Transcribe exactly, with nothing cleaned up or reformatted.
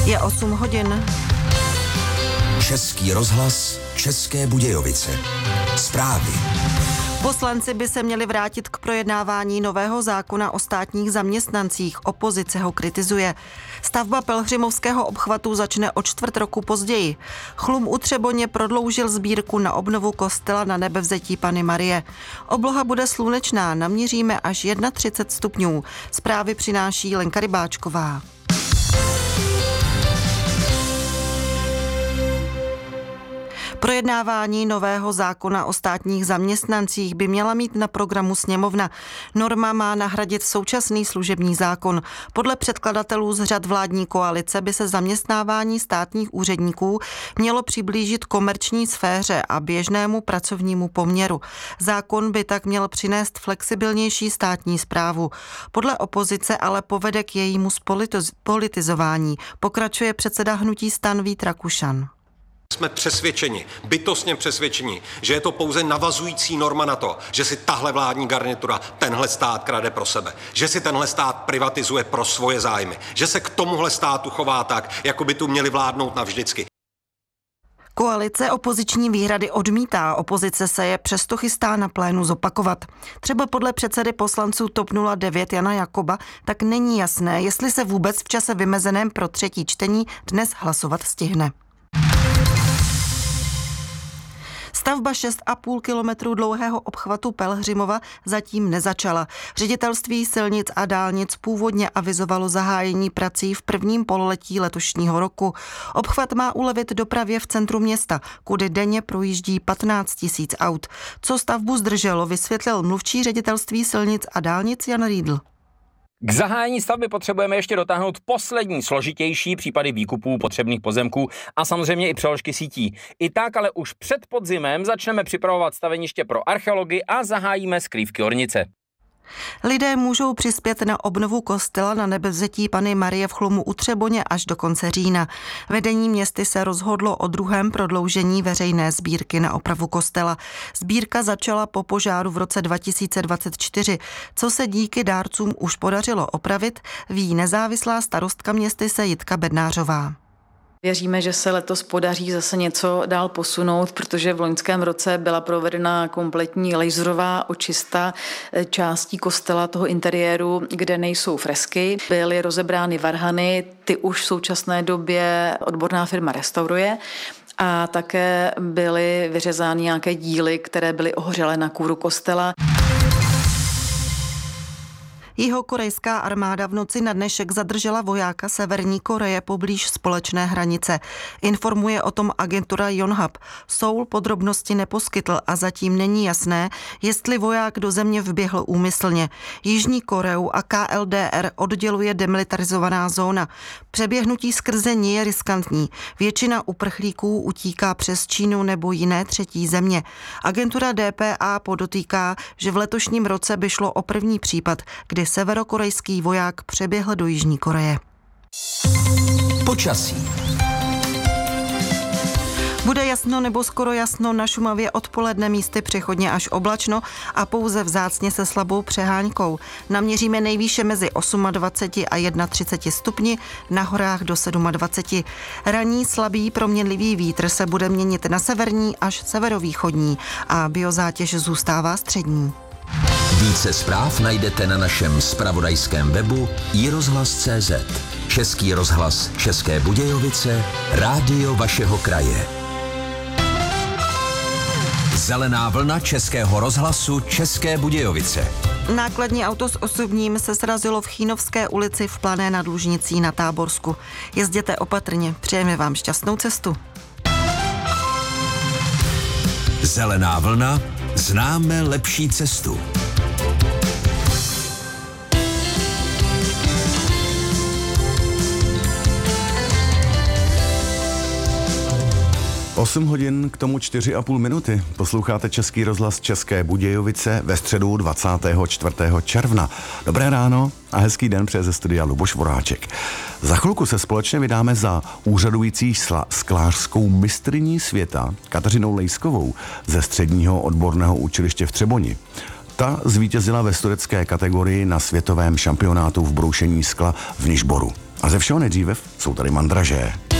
Je osm hodin. Český rozhlas, České Budějovice. Zprávy. Poslanci by se měli vrátit k projednávání nového zákona o státních zaměstnancích. Opozice ho kritizuje. Stavba Pelhřimovského obchvatu začne o čtvrt roku později. Chlum u Třeboně prodloužil sbírku na obnovu kostela Na Nebevzetí Panny Marie. Obloha bude slunečná, naměříme až třicet jedna stupňů. Zprávy přináší Lenka Rybáčková. Projednávání nového zákona o státních zaměstnancích by měla mít na programu sněmovna. Norma má nahradit současný služební zákon. Podle předkladatelů z řad vládní koalice by se zaměstnávání státních úředníků mělo přiblížit komerční sféře a běžnému pracovnímu poměru. Zákon by tak měl přinést flexibilnější státní správu. Podle opozice ale povede k jejímu politizování, pokračuje předseda hnutí STAN Vít Rakušan. Jsme přesvědčeni, bytostně přesvědčeni, že je to pouze navazující norma na to, že si tahle vládní garnitura tenhle stát krade pro sebe, že si tenhle stát privatizuje pro svoje zájmy, že se k tomuhle státu chová tak, jako by tu měli vládnout navždycky. Koalice opoziční výhrady odmítá, opozice se je přesto chystá na plénu zopakovat. Třeba podle předsedy poslanců TOP nula devět Jana Jakoba tak není jasné, jestli se vůbec v čase vymezeném pro třetí čtení dnes hlasovat stihne. Stavba šest a půl kilometru dlouhého obchvatu Pelhřimova zatím nezačala. Ředitelství silnic a dálnic původně avizovalo zahájení prací v prvním pololetí letošního roku. Obchvat má ulevit dopravě v centru města, kudy denně projíždí patnáct tisíc aut. Co stavbu zdrželo, vysvětlil mluvčí ředitelství silnic a dálnic Jan Riedl. K zahájení stavby potřebujeme ještě dotáhnout poslední složitější případy výkupů potřebných pozemků a samozřejmě i přeložky sítí. I tak ale už před podzimem začneme připravovat staveniště pro archeologii a zahájíme skrývky ornice. Lidé můžou přispět na obnovu kostela Na Nebevzetí Panny Marie v Chlumu u Třeboně až do konce října. Vedení městy se rozhodlo o druhém prodloužení veřejné sbírky na opravu kostela. Sbírka začala po požáru v roce dva tisíce dvacet čtyři. Co se díky dárcům už podařilo opravit, ví nezávislá starostka městy se Jitka Bednářová. Věříme, že se letos podaří zase něco dál posunout, protože v loňském roce byla provedena kompletní laserová očista částí kostela, toho interiéru, kde nejsou fresky. Byly rozebrány varhany, ty už v současné době odborná firma restauruje. A také byly vyřezány nějaké díly, které byly ohořelé na kůru kostela. Jihokorejská armáda v noci na dnešek zadržela vojáka Severní Koreje poblíž společné hranice. Informuje o tom agentura Yonhap. Seoul podrobnosti neposkytl a zatím není jasné, jestli voják do země vběhl úmyslně. Jižní Koreu a K L D R odděluje demilitarizovaná zóna. Přeběhnutí skrze ní je riskantní. Většina uprchlíků utíká přes Čínu nebo jiné třetí země. Agentura D P A podotýká, že v letošním roce by šlo o první případ, kdy severokorejský voják přeběhl do Jižní Koreje. Počasí. Bude jasno nebo skoro jasno, na Šumavě odpoledne místy přechodně až oblačno a pouze vzácně se slabou přehánkou. Naměříme nejvýše mezi dvacet osm a třicet jedna stupni, na horách do dvacet sedm. Ranní slabý proměnlivý vítr se bude měnit na severní až severovýchodní a biozátěž zůstává střední. Více zpráv najdete na našem zpravodajském webu i rozhlas tečka cé zet. Český rozhlas České Budějovice, rádio vašeho kraje. Zelená vlna Českého rozhlasu České Budějovice. Nákladní auto s osobním se srazilo v Chínovské ulici v Plané nad Lužnicí na Táborsku. Jezděte opatrně, přejeme vám šťastnou cestu. Zelená vlna, známe lepší cestu. osm hodin, k tomu čtyři a půl minuty. Posloucháte Český rozhlas České Budějovice ve středu dvacátého čtvrtého června. Dobré ráno a hezký den přeje ze studia Luboš Voráček. Za chvilku se společně vydáme za úřadující sla- sklářskou mistryní světa Kateřinou Lejskovou ze Středního odborného učiliště v Třeboni. Ta zvítězila ve studecké kategorii na světovém šampionátu v broušení skla v Nižboru. A ze všeho nejdříve jsou tady mandraže.